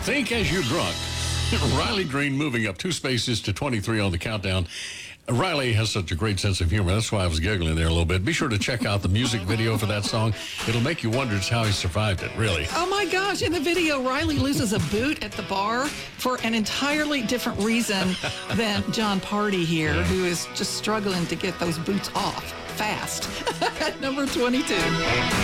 Think as you're drunk. Riley Green moving up 2 spaces to 23 on the countdown. Riley has such a great sense of humor. That's why I was giggling there a little bit. Be sure to check out the music video for that song. It'll make you wonder just how he survived it, really. Oh, my gosh. In the video, Riley loses a boot at the bar for an entirely different reason than John Party here, who is just struggling to get those boots off fast. At number 22.